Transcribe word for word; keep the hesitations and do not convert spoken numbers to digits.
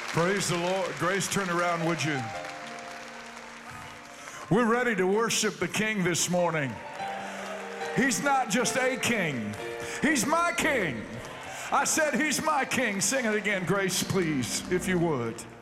Praise the Lord. Grace, turn around, would you? We're ready to worship the King this morning. He's not just a king. He's my king. I said he's my king. Sing it again, Grace, please, if you would.